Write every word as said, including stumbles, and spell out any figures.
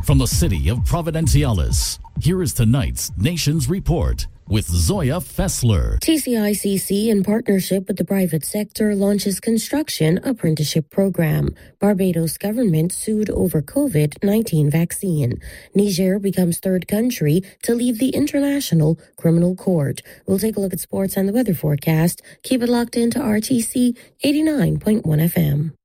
From the city of Providenciales, here is tonight's Nations Report with Zoya Fessler. T C I C C, in partnership with the private sector, launches construction apprenticeship program. Barbados government sued over COVID nineteen vaccine. Niger becomes third country to leave the International Criminal Court. We'll take a look at sports and the weather forecast. Keep it locked into R T C eighty-nine point one F M.